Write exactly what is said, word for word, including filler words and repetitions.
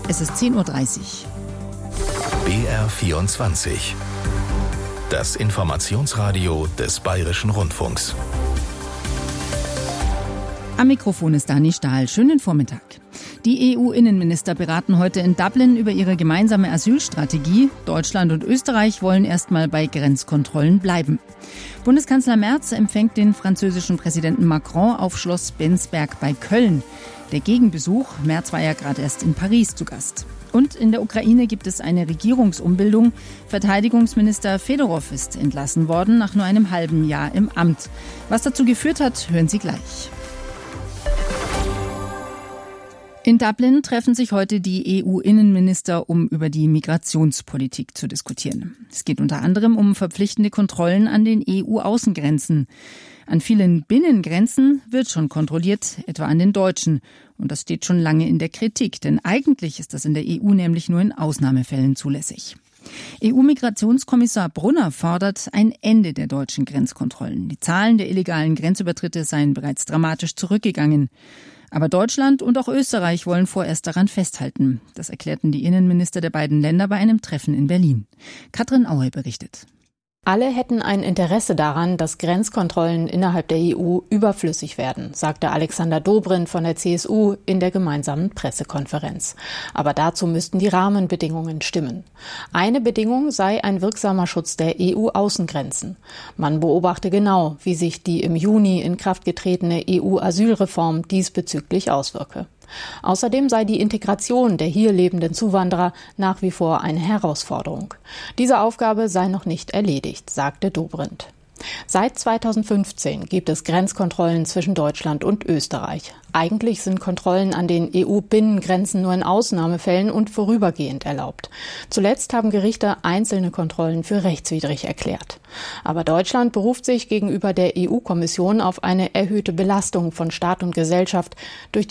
Es ist zehn Uhr dreißig. B R vierundzwanzig. Das Informationsradio des Bayerischen Rundfunks. Am Mikrofon ist Dani Stahl. Schönen Vormittag. Die E U-Innenminister beraten heute in Dublin über ihre gemeinsame Asylstrategie. Deutschland und Österreich wollen erstmal bei Grenzkontrollen bleiben. Bundeskanzler Merz empfängt den französischen Präsidenten Macron auf Schloss Bensberg bei Köln. Der Gegenbesuch, Merz war ja gerade erst in Paris zu Gast. Und in der Ukraine gibt es eine Regierungsumbildung. Verteidigungsminister Fedorow ist entlassen worden nach nur einem halben Jahr im Amt. Was dazu geführt hat, hören Sie gleich. In Dublin treffen sich heute die E U-Innenminister, um über die Migrationspolitik zu diskutieren. Es geht unter anderem um verpflichtende Kontrollen an den E U-Außengrenzen. An vielen Binnengrenzen wird schon kontrolliert, etwa an den deutschen. Und das steht schon lange in der Kritik, denn eigentlich ist das in der E U nämlich nur in Ausnahmefällen zulässig. E U-Migrationskommissar Brunner fordert ein Ende der deutschen Grenzkontrollen. Die Zahlen der illegalen Grenzübertritte seien bereits dramatisch zurückgegangen. Aber Deutschland und auch Österreich wollen vorerst daran festhalten. Das erklärten die Innenminister der beiden Länder bei einem Treffen in Berlin. Katrin Aue berichtet. Alle hätten ein Interesse daran, dass Grenzkontrollen innerhalb der E U überflüssig werden, sagte Alexander Dobrindt von der C S U in der gemeinsamen Pressekonferenz. Aber dazu müssten die Rahmenbedingungen stimmen. Eine Bedingung sei ein wirksamer Schutz der E U-Außengrenzen. Man beobachte genau, wie sich die im Juni in Kraft getretene E U-Asylreform diesbezüglich auswirke. Außerdem sei die Integration der hier lebenden Zuwanderer nach wie vor eine Herausforderung. Diese Aufgabe sei noch nicht erledigt, sagte Dobrindt. Seit zweitausendfünfzehn gibt es Grenzkontrollen zwischen Deutschland und Österreich. Eigentlich sind Kontrollen an den E U-Binnengrenzen nur in Ausnahmefällen und vorübergehend erlaubt. Zuletzt haben Gerichte einzelne Kontrollen für rechtswidrig erklärt. Aber Deutschland beruft sich gegenüber der E U-Kommission auf eine erhöhte Belastung von Staat und Gesellschaft durch